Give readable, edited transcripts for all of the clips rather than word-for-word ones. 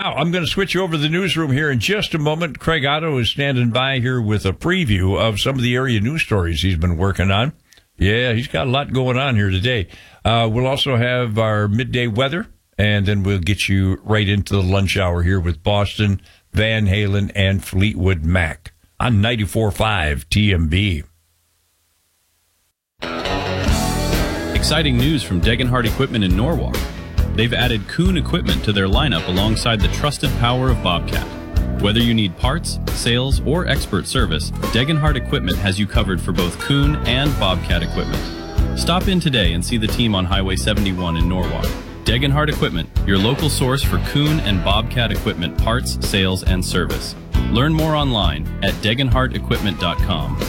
Now, I'm going to switch you over to the newsroom here in just a moment. Craig Otto is standing by here with a preview of some of the area news stories he's been working on. Yeah, he's got a lot going on here today. We'll also have our midday weather, and then we'll get you right into the lunch hour here with Boston, Van Halen, and Fleetwood Mac on 94.5 TMB. Exciting news from Degenhardt Equipment in Norwalk. They've added Kuhn equipment to their lineup alongside the trusted power of Bobcat. Whether you need parts, sales, or expert service, Degenhardt Equipment has you covered for both Kuhn and Bobcat equipment. Stop in today and see the team on Highway 71 in Norwalk. Degenhardt Equipment, your local source for Kuhn and Bobcat equipment parts, sales, and service. Learn more online at degenhardtequipment.com.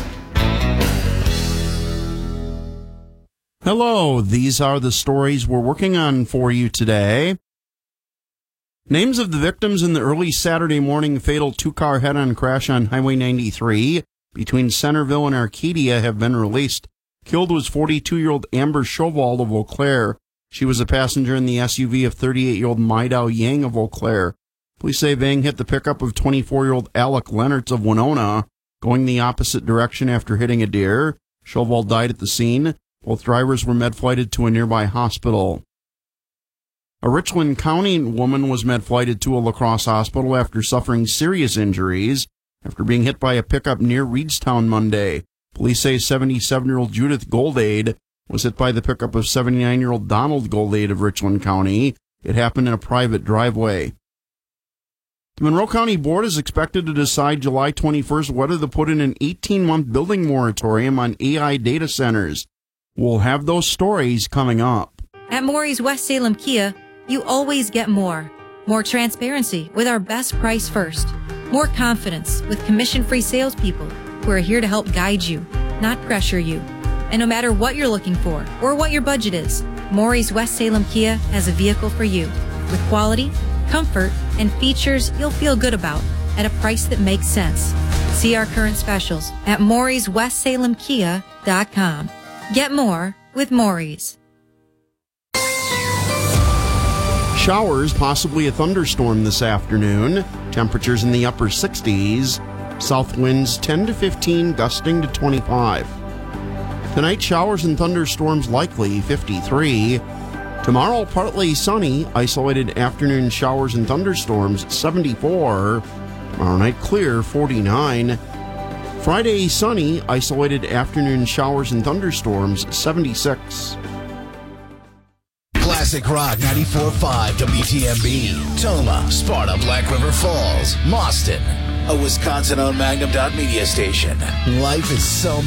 Hello, these are the stories we're working on for you today. Names of the victims in the early Saturday morning fatal two-car head-on crash on Highway 93 between Centerville and Arcadia have been released. Killed was 42-year-old Amber Chauval of Eau Claire. She was a passenger in the SUV of 38-year-old Maidao Yang of Eau Claire. Police say Vang hit the pickup of 24-year-old Alec Lennertz of Winona, going the opposite direction after hitting a deer. Chauval died at the scene. Both drivers were med-flighted to a nearby hospital. A Richland County woman was med-flighted to a La Crosse hospital after suffering serious injuries after being hit by a pickup near Reedstown Monday. Police say 77-year-old Judith Goldade was hit by the pickup of 79-year-old Donald Goldade of Richland County. It happened in a private driveway. The Monroe County Board is expected to decide July 21st whether to put in an 18-month building moratorium on AI data centers. We'll have those stories coming up. At Maury's West Salem Kia, you always get more. More transparency with our best price first. More confidence with commission-free salespeople who are here to help guide you, not pressure you. And no matter what you're looking for or what your budget is, Maury's West Salem Kia has a vehicle for you with quality, comfort, and features you'll feel good about at a price that makes sense. See our current specials at Maury'sWestSalemKia.com. Get more with Maury's. Showers, possibly a thunderstorm this afternoon. Temperatures in the upper 60s. South winds 10 to 15, gusting to 25. Tonight, showers and thunderstorms likely, 53. Tomorrow, partly sunny, isolated afternoon showers and thunderstorms, 74. Tomorrow night, clear, 49. Friday, sunny, isolated afternoon showers and thunderstorms, 76. Classic Rock 94.5 WTMB. Toma, Sparta, Black River Falls, Mauston. A Wisconsin-owned Magnum Dot Media station. Life is so